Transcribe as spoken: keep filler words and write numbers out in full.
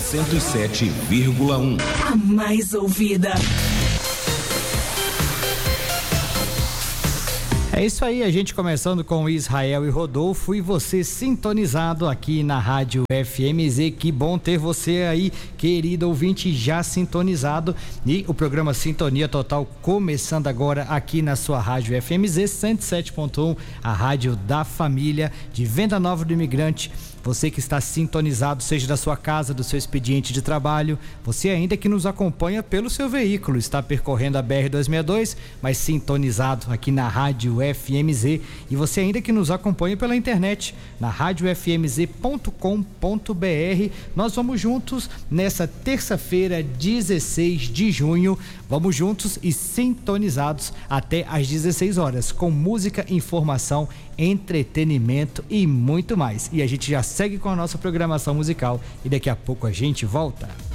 cento e sete vírgula um. A mais ouvida. É isso aí, a gente começando com Israel e Rodolfo e você sintonizado aqui na Rádio F M Z. Que bom ter você aí, querido ouvinte, já sintonizado. E o programa Sintonia Total começando agora aqui na sua Rádio F M Z cento e sete ponto um, a rádio da família de Venda Nova do Imigrante. Você que está sintonizado, seja da sua casa, do seu expediente de trabalho, você ainda que nos acompanha pelo seu veículo, está percorrendo a B R duzentos e sessenta e dois, mas sintonizado aqui na Rádio F M Z, e você ainda que nos acompanha pela internet, na rádio f m z ponto com ponto b r. Nós vamos juntos nessa terça-feira, dezesseis de junho, vamos juntos e sintonizados até às dezesseis horas, com música, informação, entretenimento e muito mais. E a gente já segue com a nossa programação musical e daqui a pouco a gente volta.